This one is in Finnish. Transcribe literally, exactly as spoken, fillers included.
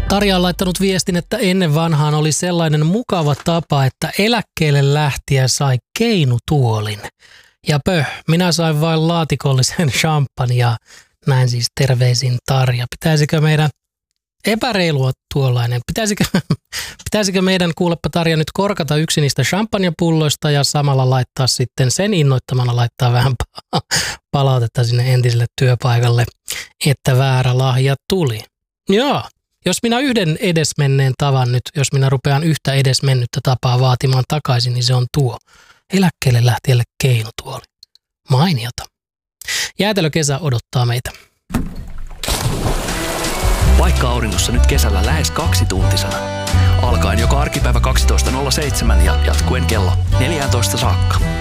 Tarja on laittanut viestin, että ennen vanhaan oli sellainen mukava tapa, että eläkkeelle lähtiä sai keinutuolin. Ja pöh, minä sain vain laatikollisen champagnea. Näin siis terveisin Tarja. Pitäisikö meidän epäreilua tuollainen? Pitäisikö, pitäisikö meidän, kuulepa Tarja, nyt korkata yksi niistä champagnepulloista ja samalla laittaa sitten sen innoittamana laittaa vähän palautetta sinne entiselle työpaikalle, että väärä lahja tuli. Joo. Jos minä yhden edesmenneen tavan nyt, jos minä rupean yhtä edesmennyttä tapaa vaatimaan takaisin, niin se on tuo. Eläkkeelle lähtijälle keinutuoli. Mainiota. Jäätelökesä odottaa meitä. Paikka auringossa nyt kesällä lähes kaksituntisena. Alkaen joka arkipäivä kaksitoista nolla seitsemän ja jatkuen kello neljätoista saakka.